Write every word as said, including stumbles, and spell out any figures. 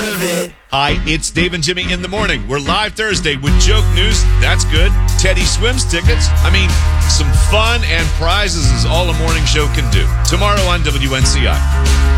of it. Hi, it's Dave and Jimmy in the morning. We're live Thursday with joke news. That's good. Teddy Swims tickets. I mean, some fun and prizes is all a morning show can do. Tomorrow on W N C I.